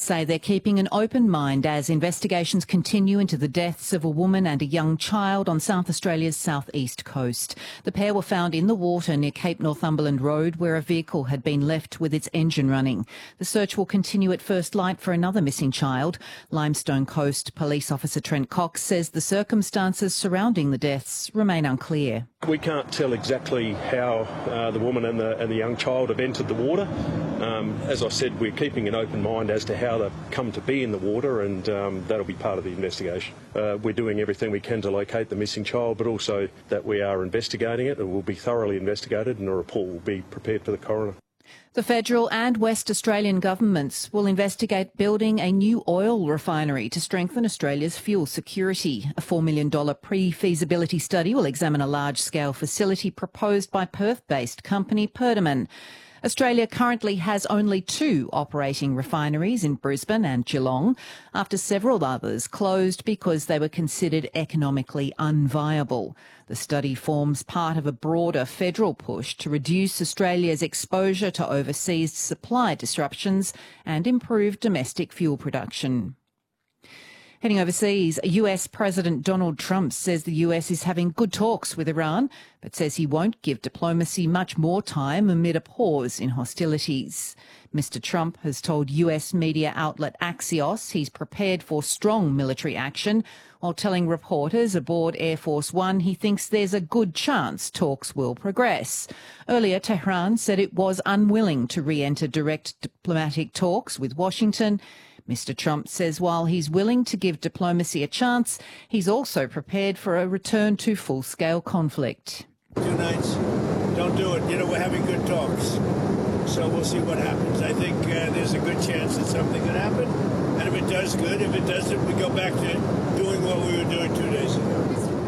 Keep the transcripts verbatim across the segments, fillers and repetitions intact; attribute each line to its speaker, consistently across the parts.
Speaker 1: say they're keeping an open mind as investigations continue into the deaths of a woman and a young child on South Australia's southeast coast. The pair were found in the water near Cape Northumberland Road, where a vehicle had been left with its engine running. The search will continue at first light for another missing child. Limestone Coast Police Officer Trent Cox says the circumstances surrounding the deaths remain unclear.
Speaker 2: We can't tell exactly how uh, the woman and the, and the young child have entered the water. Um, as I said, we're keeping an open mind as to how they've come to be in the water, and um, that'll be part of the investigation. Uh, we're doing everything we can to locate the missing child, but also that we are investigating it. It will be thoroughly investigated and a report will be prepared for the coroner.
Speaker 1: The federal and West Australian governments will investigate building a new oil refinery to strengthen Australia's fuel security. A four million dollars pre-feasibility study will examine a large-scale facility proposed by Perth-based company Perdaman. Australia currently has only two operating refineries in Brisbane and Geelong, after several others closed because they were considered economically unviable. The study forms part of a broader federal push to reduce Australia's exposure to overseas supply disruptions and improve domestic fuel production. Heading overseas, U S President Donald Trump says the U S is having good talks with Iran, but says he won't give diplomacy much more time amid a pause in hostilities. Mister Trump has told U S media outlet Axios he's prepared for strong military action, while telling reporters aboard Air Force One he thinks there's a good chance talks will progress. Earlier, Tehran said it was unwilling to re-enter direct diplomatic talks with Washington. Mister Trump says while he's willing to give diplomacy a chance, he's also prepared for a return to full-scale conflict.
Speaker 3: Two nights, don't do it. You know, we're having good talks, so we'll see what happens. I think uh, there's a good chance that something could happen, and if it does, good. If it doesn't, we go back to doing what we were doing two days ago.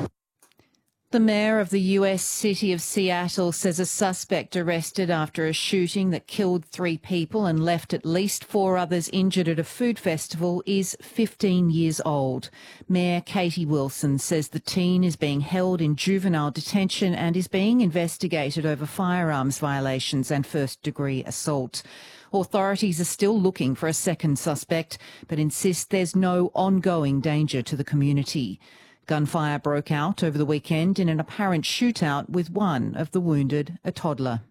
Speaker 1: The mayor of the U S city of Seattle says a suspect arrested after a shooting that killed three people and left at least four others injured at a food festival is fifteen years old. Mayor Katie Wilson says the teen is being held in juvenile detention and is being investigated over firearms violations and first-degree assault. Authorities are still looking for a second suspect, but insist there's no ongoing danger to the community. Gunfire broke out over the weekend in an apparent shootout with one of the wounded, a toddler.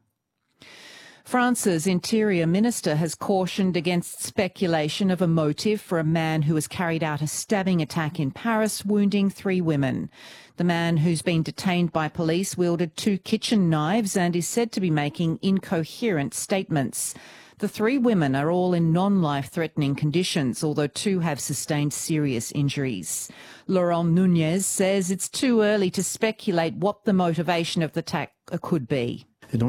Speaker 1: France's Interior Minister has cautioned against speculation of a motive for a man who has carried out a stabbing attack in Paris, wounding three women. The man, who's been detained by police, wielded two kitchen knives and is said to be making incoherent statements. The three women are all in non-life-threatening conditions, although two have sustained serious injuries. Laurent Nunez says it's too early to speculate what the motivation of the attack could be.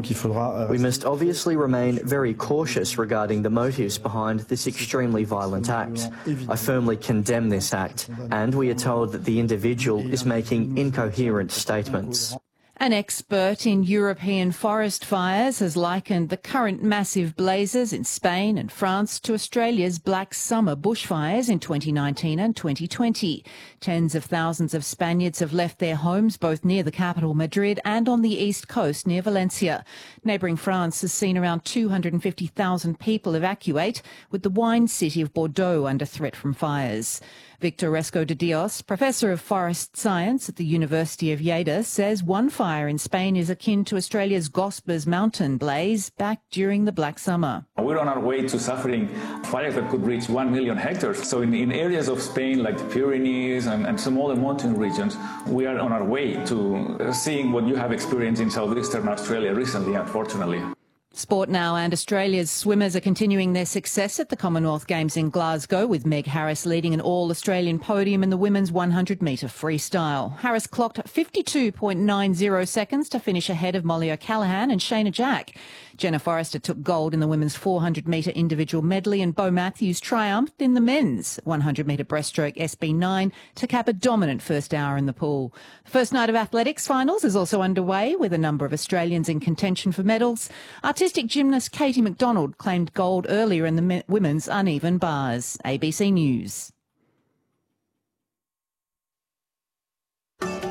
Speaker 4: We must obviously remain very cautious regarding the motives behind this extremely violent act. I firmly condemn this act, and we are told that the individual is making incoherent statements.
Speaker 1: An expert in European forest fires has likened the current massive blazes in Spain and France to Australia's Black Summer bushfires in twenty nineteen and twenty twenty. Tens of thousands of Spaniards have left their homes both near the capital Madrid and on the east coast near Valencia. Neighbouring France has seen around two hundred fifty thousand people evacuate, with the wine city of Bordeaux under threat from fires. Victor Resco de Dios, Professor of Forest Science at the University of Lleida, says one fire in Spain is akin to Australia's Gospers mountain blaze back during the Black Summer.
Speaker 5: We're on our way to suffering fires that could reach one million hectares. So in, in areas of Spain like the Pyrenees and, and some other mountain regions, we are on our way to seeing what you have experienced in southeastern Australia recently, unfortunately.
Speaker 1: Sport now, and Australia's swimmers are continuing their success at the Commonwealth Games in Glasgow, with Meg Harris leading an all-Australian podium in the women's one hundred metre freestyle. Harris clocked fifty-two point nine zero seconds to finish ahead of Molly O'Callaghan and Shayna Jack. Jenna Forrester took gold in the women's four hundred metre individual medley, and Bo Matthews triumphed in the men's one hundred metre breaststroke S B nine to cap a dominant first hour in the pool. The first night of athletics finals is also underway, with a number of Australians in contention for medals. Artistic gymnast Katie McDonald claimed gold earlier in the women's uneven bars. A B C News.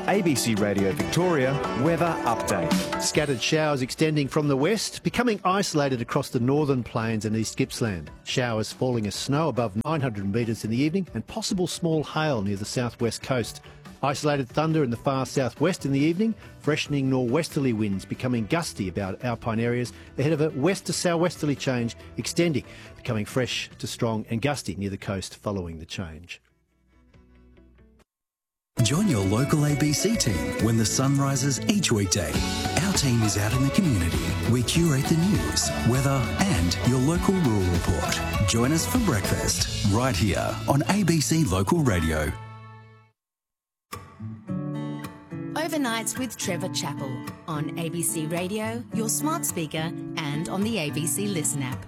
Speaker 6: A B C Radio Victoria weather update.
Speaker 7: Scattered showers extending from the west, becoming isolated across the northern plains and East Gippsland. Showers falling as snow above nine hundred metres in the evening and possible small hail near the southwest coast. Isolated thunder in the far southwest in the evening, freshening norwesterly winds becoming gusty about alpine areas ahead of a west to southwesterly change extending, becoming fresh to strong and gusty near the coast following the change.
Speaker 8: Join your local A B C team when the sun rises each weekday. Our team is out in the community. We curate the news, weather and your local rural report. Join us for breakfast right here on A B C Local Radio.
Speaker 9: Overnights with Trevor Chappell on A B C Radio, your smart speaker and on the A B C Listen app.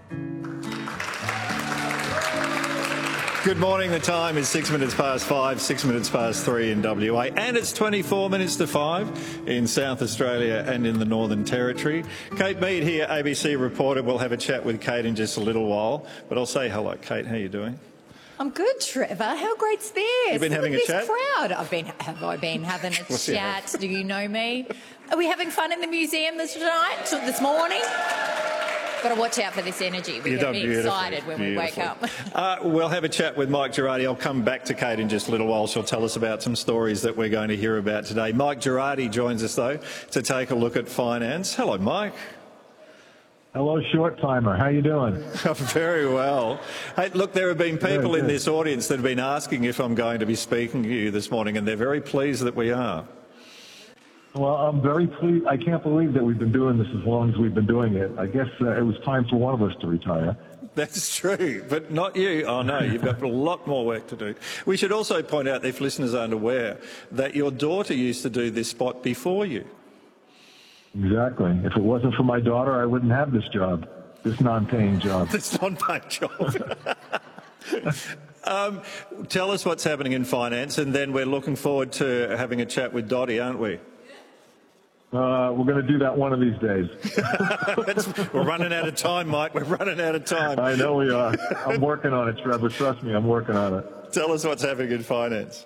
Speaker 10: Good morning. The time is six minutes past five, six minutes past three in W A, and it's twenty-four minutes to five in South Australia and in the Northern Territory. Kate Mead here, A B C reporter. We'll have a chat with Kate in just a little while, but I'll say hello, Kate. How are you doing?
Speaker 11: I'm good, Trevor. How great's this?
Speaker 10: You've been
Speaker 11: Look
Speaker 10: having
Speaker 11: at
Speaker 10: a
Speaker 11: this
Speaker 10: chat?
Speaker 11: crowd. I've been. Have I been having a chat? Do you know me? Are we having fun in the museum this night? This morning? Got to watch out for this energy. We're going to be excited when we wake up.
Speaker 10: uh, we'll have a chat with Mike Girardi. I'll come back to Kate in just a little while. She'll tell us about some stories that we're going to hear about today. Mike Girardi joins us, though, to take a look at finance. Hello, Mike.
Speaker 12: Hello, Short Timer. How you doing?
Speaker 10: Very well. Hey, look, there have been people in this audience that have been asking if I'm going to be speaking to you this morning, and they're very pleased that we are.
Speaker 12: Well, I'm very pleased. I can't believe that we've been doing this as long as we've been doing it. I guess uh, it was time for one of us to retire.
Speaker 10: That's true, but not you. Oh, no, you've got a lot more work to do. We should also point out, if listeners aren't aware, that your daughter used to do this spot before you.
Speaker 12: Exactly. If it wasn't for my daughter, I wouldn't have this job, this non-paying job.
Speaker 10: This non-paying job. um, tell us what's happening in finance, and then we're looking forward to having a chat with Dottie, aren't we?
Speaker 12: Uh, we're going to do that one of these days.
Speaker 10: We're running out of time, Mike. We're running out of time.
Speaker 12: I know we are. I'm working on it, Trevor. Trust me, I'm working on it.
Speaker 10: Tell us what's happening in finance.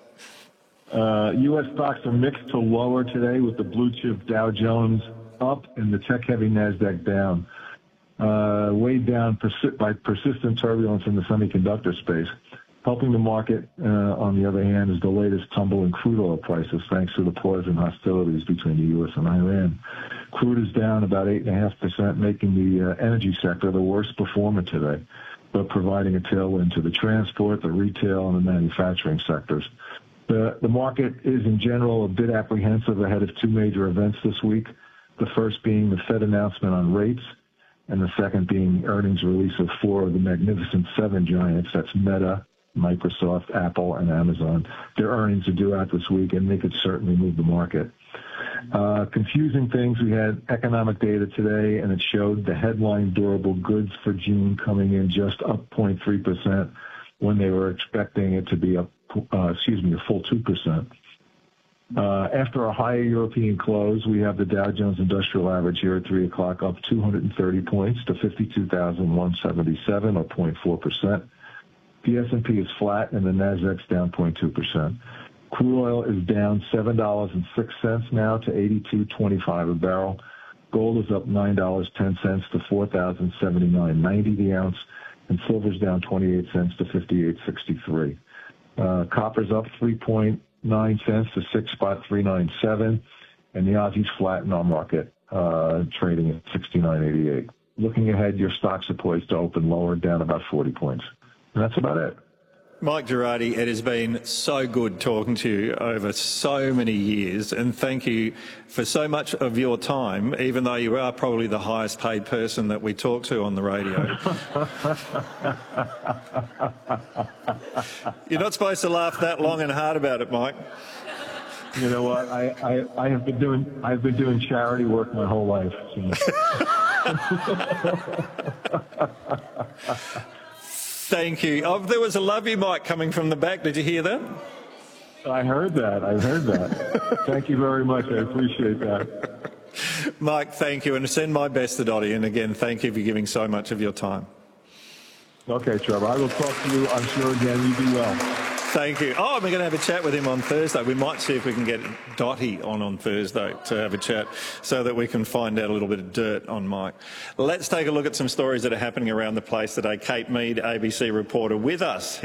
Speaker 12: Uh, U S stocks are mixed to lower today, with the blue chip Dow Jones up and the tech-heavy NASDAQ down. Uh, weighed down persi- by persistent turbulence in the semiconductor space. Helping the market, uh, on the other hand, is the latest tumble in crude oil prices, thanks to the pause in hostilities between the U S and Iran. Crude is down about eight point five percent, making the uh, energy sector the worst performer today, but providing a tailwind to the transport, the retail, and the manufacturing sectors. The, the market is, in general, a bit apprehensive ahead of two major events this week, the first being the Fed announcement on rates, and the second being earnings release of four of the Magnificent Seven giants, that's Meta, Microsoft, Apple, and Amazon. Their earnings are due out this week, and they could certainly move the market. Uh, confusing things, we had economic data today, and it showed the headline durable goods for June coming in just up zero point three percent when they were expecting it to be up, uh, excuse me, a full two percent. Uh, after a higher European close, we have the Dow Jones Industrial Average here at three o'clock up two hundred thirty points to fifty-two thousand one hundred seventy-seven, or zero point four percent. The S and P is flat, and the NASDAQ's down zero point two percent. Crude oil is down seven dollars and six cents now to eighty-two twenty-five a barrel. Gold is up nine dollars and ten cents to four thousand seventy-nine ninety the ounce, and silver's down twenty-eight cents to fifty-eight sixty-three. Uh, copper's up three point nine cents to six spot three nine seven, and the Aussie's flat in our market, uh, trading at sixty-nine eighty-eight. Looking ahead, your stocks are poised to open lower, down about forty points. And that's about it.
Speaker 10: Mike Girardi, it has been so good talking to you over so many years, and thank you for so much of your time, even though you are probably the highest paid person that we talk to on the radio. You're not supposed to laugh that long and hard about it, Mike.
Speaker 12: You know what? I, I, I have been doing I've been doing charity work my whole life. So.
Speaker 10: Thank you. Oh, there was a love you, Mike, coming from the back. Did you hear that?
Speaker 12: I heard that. I heard that. Thank you very much. I appreciate that.
Speaker 10: Mike, thank you. And send my best to Dottie. And again, thank you for giving so much of your time.
Speaker 12: Okay, Trevor. I will talk to you, I'm sure, again. You do well.
Speaker 10: Thank you. Oh, we're going to have a chat with him on Thursday. We might see if we can get Dotty on on Thursday to have a chat so that we can find out a little bit of dirt on Mike. Let's take a look at some stories that are happening around the place today. Kate Mead, A B C reporter, with us.